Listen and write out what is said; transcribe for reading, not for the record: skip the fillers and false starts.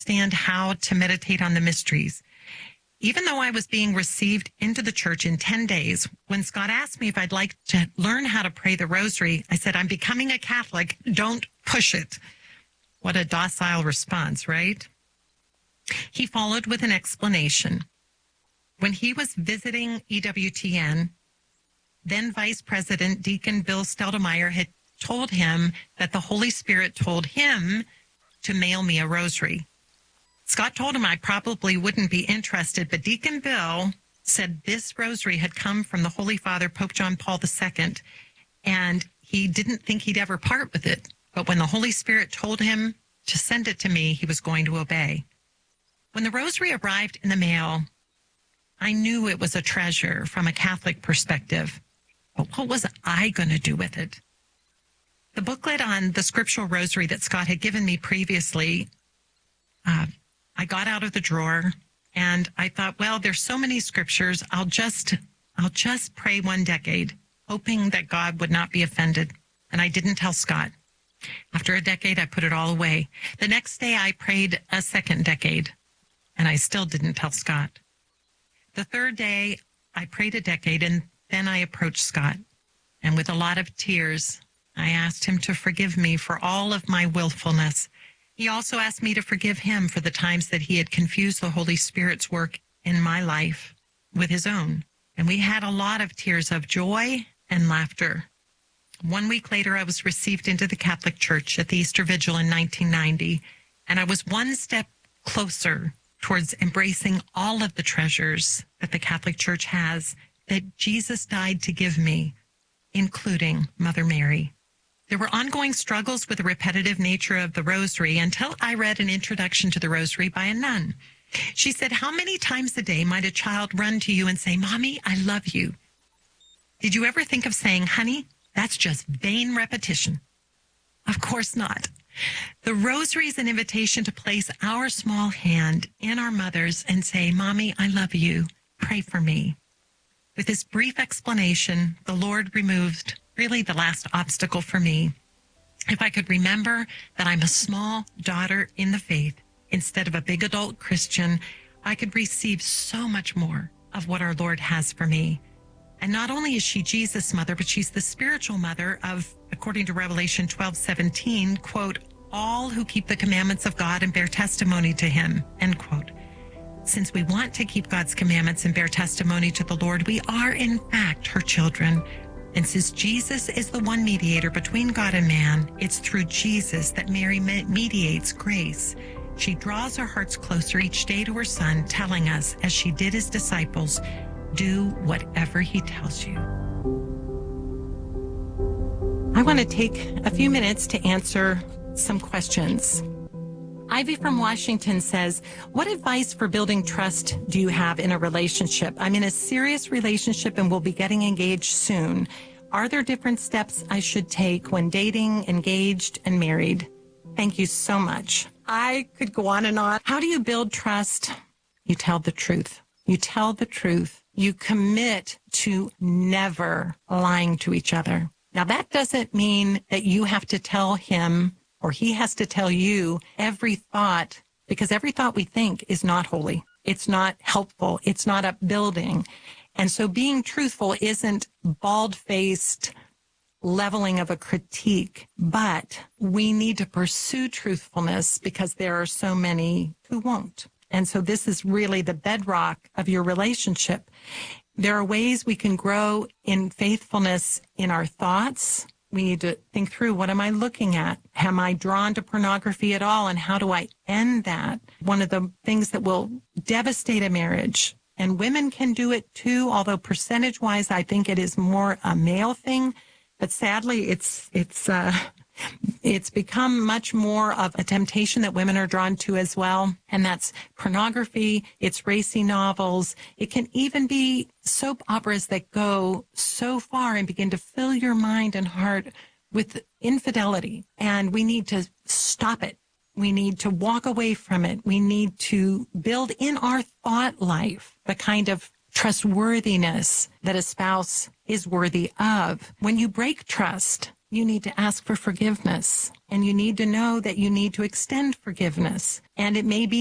understand how to meditate on the mysteries. Even though I was being received into the church in 10 days, when Scott asked me if I'd like to learn how to pray the rosary, I said, I'm becoming a Catholic. Don't push it. What a docile response, right? He followed with an explanation. When he was visiting EWTN, then Vice President Deacon Bill Steldemeyer had told him that the Holy Spirit told him to mail me a rosary. Scott told him I probably wouldn't be interested, but Deacon Bill said this rosary had come from the Holy Father, Pope John Paul II, and he didn't think he'd ever part with it. But when the Holy Spirit told him to send it to me, he was going to obey. When the rosary arrived in the mail, I knew it was a treasure from a Catholic perspective. But what was I going to do with it? The booklet on the scriptural rosary that Scott had given me previously, I got out of the drawer and I thought, well, there's so many scriptures. I'll just pray one decade, hoping that God would not be offended. And I didn't tell Scott. After a decade, I put it all away. The next day, I prayed a second decade, and I still didn't tell Scott. The third day, I prayed a decade, and then I approached Scott. And with a lot of tears, I asked him to forgive me for all of my willfulness. He also asked me to forgive him for the times that he had confused the Holy Spirit's work in my life with his own. And we had a lot of tears of joy and laughter. 1 week later, I was received into the Catholic Church at the Easter Vigil in 1990, and I was one step closer towards embracing all of the treasures that the Catholic Church has that Jesus died to give me, including Mother Mary. There were ongoing struggles with the repetitive nature of the rosary until I read an introduction to the rosary by a nun. She said, how many times a day might a child run to you and say, Mommy, I love you? Did you ever think of saying, honey, that's just vain repetition? Of course not. The rosary is an invitation to place our small hand in our mother's and say, Mommy, I love you. Pray for me. With this brief explanation, the Lord removed really the last obstacle for me. If I could remember that I'm a small daughter in the faith instead of a big adult Christian, I could receive so much more of what our Lord has for me. And not only is she Jesus' mother, but she's the spiritual mother of, according to Revelation 12:17, quote, all who keep the commandments of God and bear testimony to him, end quote. Since we want to keep God's commandments and bear testimony to the Lord, we are in fact her children. And since Jesus is the one mediator between God and man, it's through Jesus that Mary mediates grace. She draws our hearts closer each day to her Son, telling us, as she did his disciples, do whatever he tells you. I want to take a few minutes to answer some questions. Ivy from Washington says, what advice for building trust do you have in a relationship? I'm in a serious relationship and will be getting engaged soon. Are there different steps I should take when dating, engaged, and married? Thank you so much. I could go on and on. How do you build trust? You tell the truth. You tell the truth. You commit to never lying to each other. Now, that doesn't mean that you have to tell him or he has to tell you every thought, because every thought we think is not holy. It's not helpful. It's not upbuilding. And so being truthful isn't bald-faced leveling of a critique, but we need to pursue truthfulness because there are so many who won't. And so this is really the bedrock of your relationship. There are ways we can grow in faithfulness in our thoughts. We need to think through, what am I looking at? Am I drawn to pornography at all? And how do I end that? One of the things that will devastate a marriage, and women can do it too, although percentage-wise, I think it is more a male thing. But sadly, it's become much more of a temptation that women are drawn to as well. And that's pornography. It's racy novels. It can even be soap operas that go so far and begin to fill your mind and heart with infidelity. And we need to stop it. We need to walk away from it. We need to build in our thought life the kind of trustworthiness that a spouse is worthy of. When you break trust, you need to ask for forgiveness, and you need to know that you need to extend forgiveness. And it may be